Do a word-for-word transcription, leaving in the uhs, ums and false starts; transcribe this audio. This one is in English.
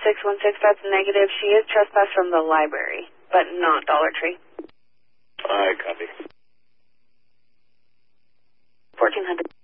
six one six, that's negative. She is trespassed from the library, but not Dollar Tree. I copy. fourteen hundred.